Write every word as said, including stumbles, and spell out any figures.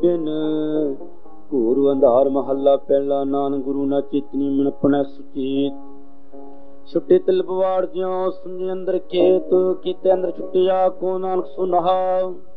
बिन घोर अंधार महला पहला। नानक गुरु ना चेतनी मन अपने सुचेत। छुट्टे तिल पवाड़ ज्यों सुने अंदर खेत, किते अंदर छुट्टिया को नानक सुनहा।